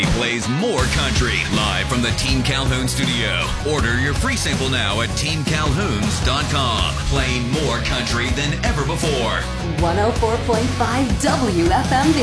plays more country live from the Team Calhoun studio. Order your free sample now at teamcalhouns.com. Playing more country than ever before. 104.5 WFMD.